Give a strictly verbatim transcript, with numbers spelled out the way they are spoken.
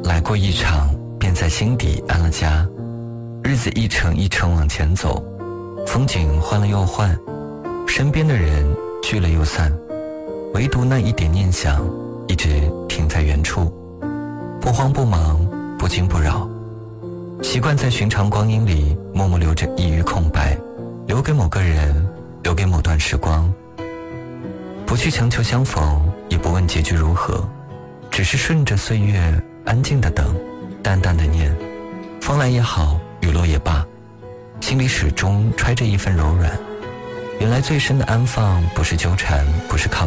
来过一场，便在心底安了家。日子一程一程往前走，风景换了又换，身边的人聚了又散，唯独那一点念想一直停在原处，不慌不忙，不惊不扰，习惯在寻常光阴里默默留着一隅空白，留给某个人，留给某段时光。不去强求相逢，也不问结局如何，只是顺着岁月安静的等，淡淡的念，风来也好，雨落也罢，心里始终揣着一份柔软。原来最深的安放不是纠缠，不是靠